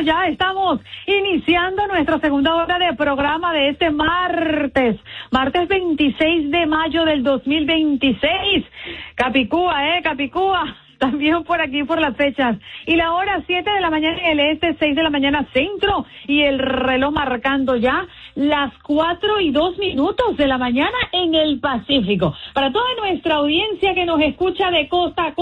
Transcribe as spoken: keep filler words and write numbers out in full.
ya estamos iniciando nuestra segunda hora de programa de este martes, martes veintiséis de mayo del dos mil veintiséis. Capicúa, eh, Capicúa. También por aquí, por las fechas. Y la hora siete de la mañana en el este, seis de la mañana centro. Y el reloj marcando ya las cuatro y dos minutos de la mañana en el Pacífico. Para toda nuestra audiencia que nos escucha de costa a costa.